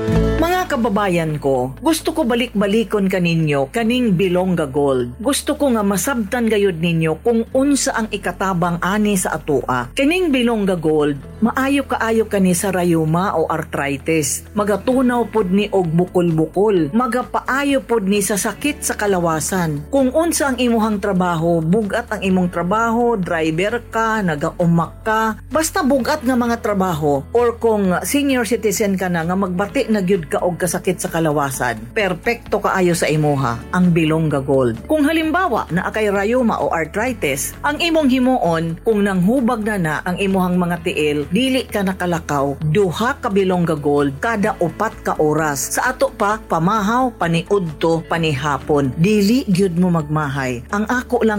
Mga kababayan ko, gusto ko balik-balikon kaninyo kaning Bilongga Gold. Gusto ko nga masabtan gayud ninyo kung unsa ang ikatabang ani sa atua. Kaning Bilongga Gold, maayo kaayo kani sa rayuma o arthritis. Magatunaw pod ni og bukol-bukol. Magapaayo pod ni sa sakit sa kalawasan. Kung unsa ang imuhang trabaho, bugat ang imong trabaho, driver ka, nagaumak ka, basta bugat nga mga trabaho, or kung senior citizen ka na nga magbati na gyud ka og kasakit sa kalawasan, perpekto kaayo sa imuha ang Bilongga Gold. Kung halimbawa na akay rayuma o arthritis, ang imong himuon kung nanghubag na ang imuhang mga tiil, dili ka nakalakaw, duha ka Bilongga Gold kada 4 ka oras. Sa ato pa, pamahaw, paniudto, panihapon. Dili gyud mo magmahay. Ang ako lang